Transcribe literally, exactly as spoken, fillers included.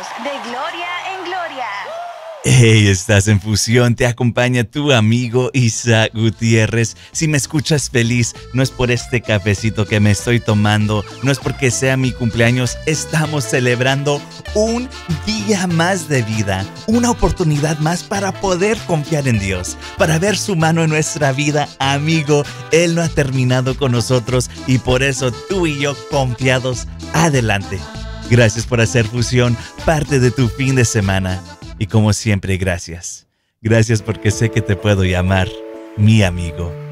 Continuamos de gloria en gloria. Hey, estás en Fusión, te acompaña tu amigo Isaac Gutiérrez. Si me escuchas feliz, no es por este cafecito que me estoy tomando, no es porque sea mi cumpleaños, estamos celebrando un día más de vida, una oportunidad más para poder confiar en Dios, para ver su mano en nuestra vida. Amigo, Él no ha terminado con nosotros y por eso tú y yo confiados, adelante. Gracias por hacer Fusión parte de tu fin de semana. Y como siempre, gracias. Gracias porque sé que te puedo llamar mi amigo.